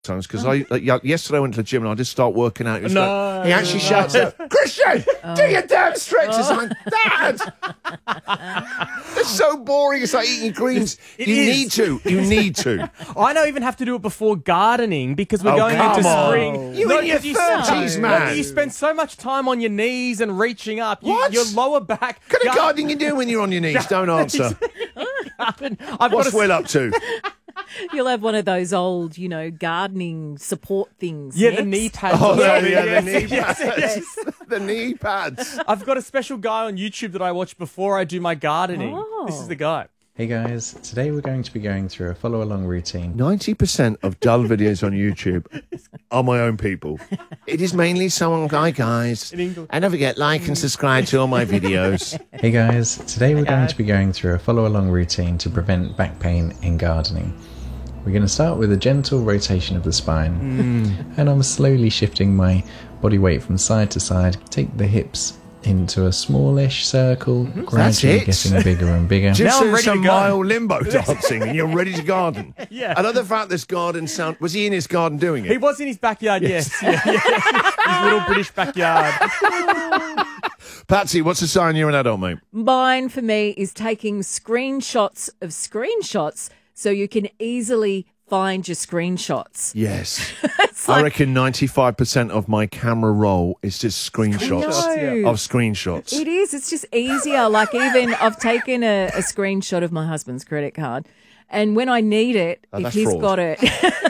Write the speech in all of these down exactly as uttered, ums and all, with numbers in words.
times because I like, yesterday I went to the gym and I just start working out. He, no, like, he actually no. shouts out, Christian, oh. do your damn stretches. Oh. I'm like, Dad, it's so boring. It's like eating greens. It you is. need to. You need to. I don't even have to do it before gardening because we're oh, going into on. spring. You in your thirties, man. Look, you spend so much time on your knees and reaching up. You, what? Your lower back. What kind of gardening you do when you're on your knees? Don't answer. I've What's got Will up to? You'll have one of those old, you know, gardening support things. Yeah, next. the knee pads. Oh, yeah, yeah, yeah, the knee yes, pads. Yes. The knee pads. I've got a special guy on YouTube that I watch before I do my gardening. Oh. This is the guy. Hey guys, today we're going to be going through a follow-along routine. ninety percent of dull videos on YouTube are my own people. It is mainly someone, hi guys, and don't forget, like and subscribe to all my videos. Hey guys, today we're going to be going through a follow-along routine to prevent back pain in gardening. We're going to start with a gentle rotation of the spine, mm. and I'm slowly shifting my body weight from side to side. Take the hips into a smallish circle, mm-hmm. gradually getting bigger and bigger. Just now some mild limbo dancing and you're ready to garden. Yeah. I love the fact this garden sound... Was he in his garden doing it? He was in his backyard, yes. yes. Yeah, yeah. His little British backyard. Patsy, what's the sign you're an adult, mate? Mine, for me, is taking screenshots of screenshots so you can easily find your screenshots. Yes. Like, I reckon ninety-five percent of my camera roll is just screenshots of screenshots. It is. It's just easier. Like even I've taken a, a screenshot of my husband's credit card, and when I need it, oh, if he's fraud. got it,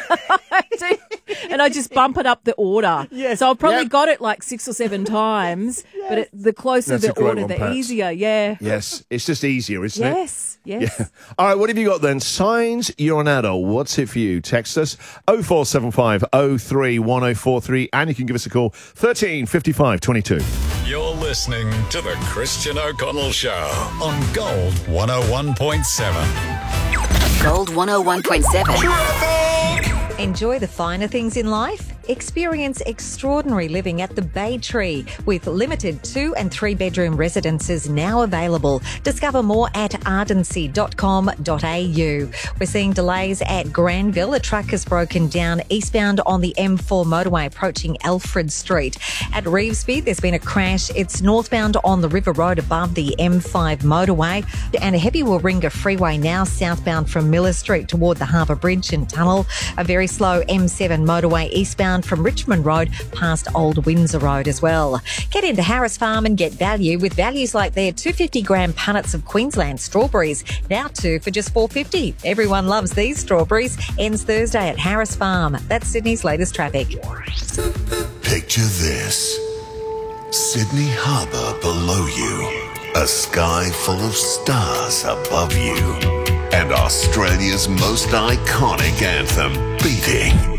I do, and I just bump it up the order. Yes. So I've probably yep. got it like six or seven times, yes. but it, the closer That's the order, one, the Pat. easier. Yeah. Yes. It's just easier, isn't yes. it? Yes. Yes. Yeah. All right, what have you got then? Signs you're an adult. What's it for you? Text us oh four seven five oh three one oh four three and you can give us a call thirteen fifty-five twenty-two. You're listening to the Christian O'Connell Show on Gold one oh one point seven. Gold one oh one point seven. Enjoy the finer things in life? Experience extraordinary living at the Bay Tree with limited two and three bedroom residences now available. Discover more at ardency dot com dot a u. We're seeing delays at Granville. A truck has broken down eastbound on the M four motorway approaching Alfred Street. At Revesby, there's been a crash. It's northbound on the River Road above the M five motorway, and a heavy Warringah freeway now southbound from Miller Street toward the Harbour Bridge and Tunnel. A very slow M seven motorway eastbound from Richmond Road past Old Windsor Road as well. Get into Harris Farm and get value with values like their two hundred fifty gram punnets of Queensland strawberries, now two for just four dollars fifty. Everyone loves these strawberries. Ends Thursday at Harris Farm. That's Sydney's latest traffic. Picture this. Sydney Harbour below you, a sky full of stars above you, and Australia's most iconic anthem beating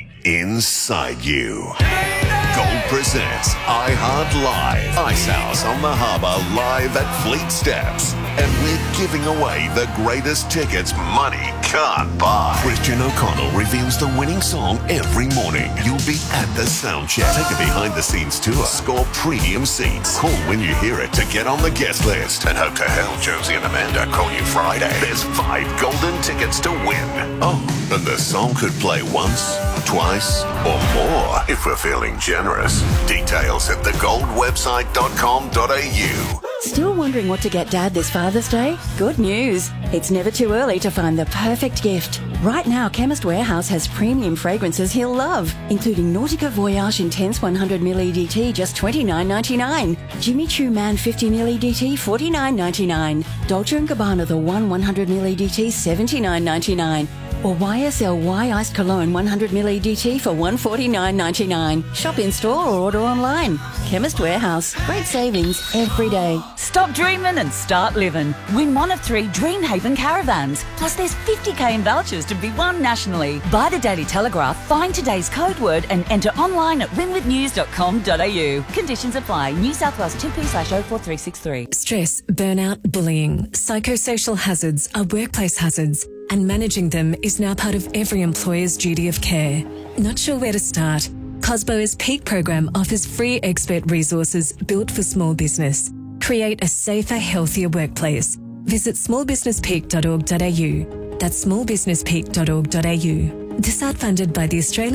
inside you. Gold presents iHeart Live. Ice House on the Harbour live at Fleet Steps. And we're giving away the greatest tickets money can't buy. Christian O'Connell reveals the winning song every morning. You'll be at the sound check. Take a behind-the-scenes tour. Score premium seats. Call when you hear it to get on the guest list. And hope to hell Josie and Amanda call you Friday. There's five golden tickets to win. Oh, and the song could play once, twice, or more if we're feeling generous. Details at the gold website dot com dot a u. Still wondering what to get Dad this Father's Day? Good news. It's never too early to find the perfect gift. Right now, Chemist Warehouse has premium fragrances he'll love, including Nautica Voyage Intense one hundred milliliter E D T, just twenty-nine ninety-nine. Jimmy Choo Man fifty milliliter E D T, forty-nine ninety-nine. Dolce and Gabbana The One one hundred milliliter E D T, seventy-nine ninety-nine. Or Y S L Y Iced Cologne one hundred milliliter E D T for one hundred forty-nine ninety-nine. Shop in store or order online. Chemist Warehouse. Great savings every day. Stop dreaming and start living. Win one of three Dreamhaven caravans. Plus there's fifty k in vouchers to be won nationally. Buy the Daily Telegraph, find today's code word and enter online at winwith news dot com dot a u. Conditions apply. New South Wales two P slash oh four three six three. Stress, burnout, bullying, psychosocial hazards are workplace hazards, and managing them is now part of every employer's duty of care. Not sure where to start? COSBO's Peak program offers free expert resources built for small business. Create a safer, healthier workplace. Visit small business peak dot org dot a u. That's small business peak dot org dot a u. This ad funded by the Australian